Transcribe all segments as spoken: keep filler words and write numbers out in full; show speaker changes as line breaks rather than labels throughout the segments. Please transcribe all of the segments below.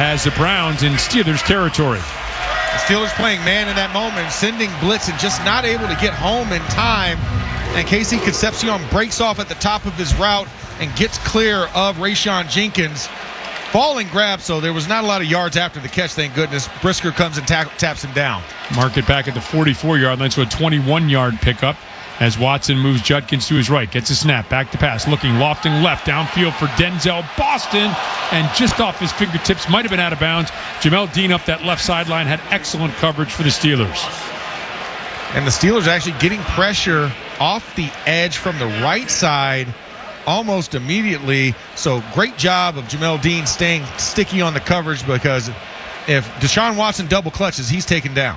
has the Browns in Steelers territory.
The Steelers playing man in that moment, sending blitz and just not able to get home in time. And Casey Concepcion breaks off at the top of his route and gets clear of Rayshon Jenkins. Falling grab, so there was not a lot of yards after the catch, thank goodness. Brisker comes and ta- taps him down.
Mark it back at the forty-four-yard line, so a twenty-one-yard pickup as Watson moves Judkins to his right. Gets a snap, back to pass, looking, lofting left, downfield for Denzel Boston, and just off his fingertips, might have been out of bounds. Jamel Dean up that left sideline had excellent coverage for the Steelers.
And the Steelers actually getting pressure off the edge from the right side almost immediately. So great job of Jamel Dean staying sticky on the coverage, because if Deshaun Watson double clutches, he's taken down.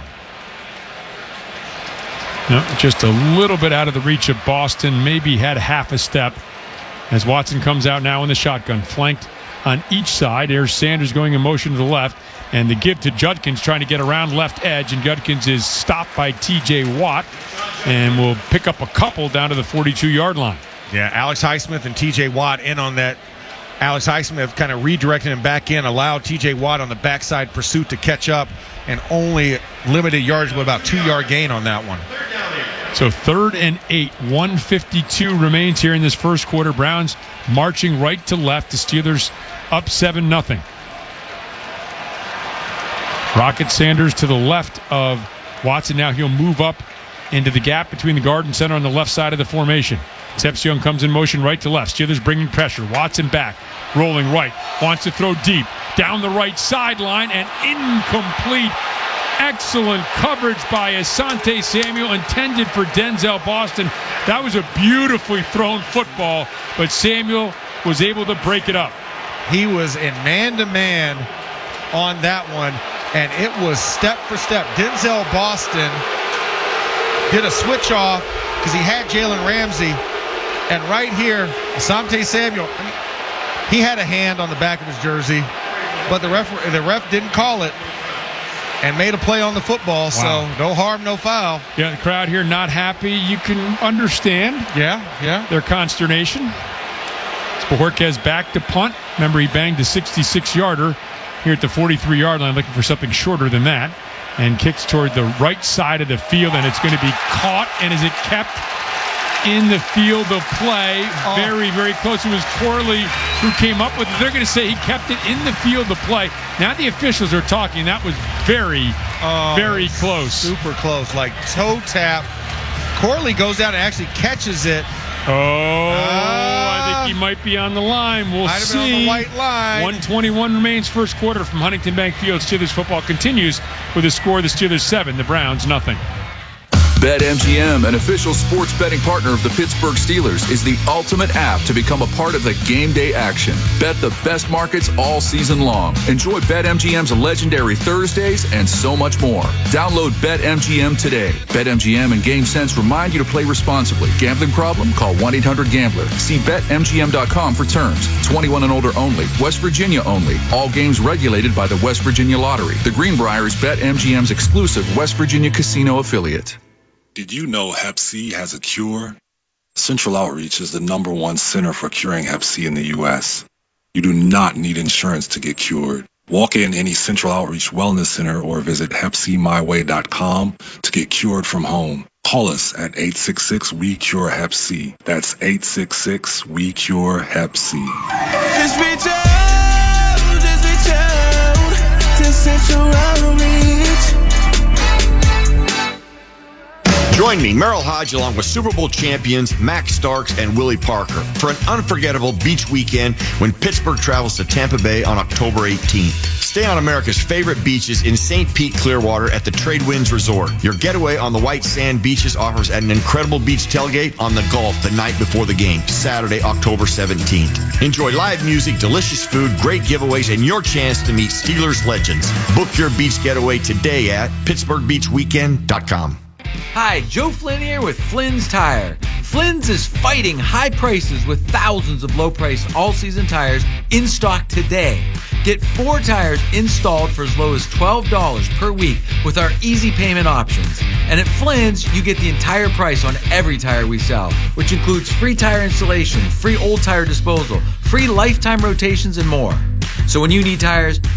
No, just a little bit out of the reach of Boston, maybe had half a step as Watson comes out now in the shotgun, flanked on each side. There's Sanders going in motion to the left, and the give to Judkins trying to get around left edge, and Judkins is stopped by T J Watt and will pick up a couple down to the forty-two-yard line.
Yeah, Alex Highsmith and T J Watt in on that. Alex Highsmith kind of redirected him back in, allowed T J Watt on the backside pursuit to catch up, and only limited yards with about two-yard gain on that one.
So third and eight, one fifty-two remains here in this first quarter. Browns marching right to left. The Steelers up seven nothing. Rocket Sanders to the left of Watson. Now he'll move up into the gap between the guard and center on the left side of the formation. Concepcion comes in motion right to left. Steelers bringing pressure. Watson back, rolling right, wants to throw deep, down the right sideline, and incomplete. Excellent coverage by Asante Samuel, intended for Denzel Boston. That was a beautifully thrown football, but Samuel was able to break it up.
He was in man-to-man on that one, and it was step for step. Denzel Boston did a switch off because he had Jalen Ramsey. And right here, Asante Samuel, I mean, he had a hand on the back of his jersey, but the ref, the ref didn't call it and made a play on the football. Wow. So no harm, no foul.
Yeah, the crowd here not happy. You can understand.
Yeah, yeah.
Their consternation. Bojorquez back to punt. Remember, he banged a sixty-six-yarder here at the forty-three-yard line, looking for something shorter than that, and kicks toward the right side of the field, and it's going to be caught. And is it kept in the field of play? Oh. Very, very close. It was Corley who came up with it. They're going to say he kept it in the field of play. Now the officials are talking. That was very, oh, very close.
Super close, like toe tap. Corley goes down and actually catches it.
Oh, uh, I think he might be on the line. We'll
might
see.
Might have been on the white line.
one twenty-one remains first quarter from Huntington Bank Field. Steelers football continues with a score: the Steelers seven, the Browns nothing.
BetMGM, an official sports betting partner of the Pittsburgh Steelers, is the ultimate app to become a part of the game day action. Bet the best markets all season long. Enjoy BetMGM's legendary Thursdays and so much more. Download BetMGM today. BetMGM and GameSense remind you to play responsibly. Gambling problem? Call one eight hundred gambler. See Bet M G M dot com for terms. twenty-one and older only. West Virginia only. All games regulated by the West Virginia Lottery. The Greenbrier is BetMGM's exclusive West Virginia casino affiliate.
Did you know Hep C has a cure? Central Outreach is the number one center for curing Hep C in the U S. You do not need insurance to get cured. Walk in any Central Outreach Wellness Center or visit hep c my way dot com to get cured from home. Call us at eight six six, W E, cure Hep C. That's eight six six, W E, cure Hep C.
Just reach out, just reach out to Central Outreach.
Join me, Merrill Hodge, along with Super Bowl champions Max Starks and Willie Parker for an unforgettable beach weekend when Pittsburgh travels to Tampa Bay on October eighteenth. Stay on America's favorite beaches in Saint Pete, Clearwater at the Tradewinds Resort. Your getaway on the white sand beaches offers an incredible beach tailgate on the Gulf the night before the game, Saturday, October seventeenth. Enjoy live music, delicious food, great giveaways, and your chance to meet Steelers legends. Book your beach getaway today at pittsburgh beach weekend dot com.
Hi, Joe Flynn here with Flynn's Tire. Flynn's is fighting high prices with thousands of low-priced all-season tires in stock today. Get four tires installed for as low as twelve dollars per week with our easy payment options. And at Flynn's, you get the entire price on every tire we sell, which includes free tire installation, free old tire disposal, free lifetime rotations, and more. So when you need tires,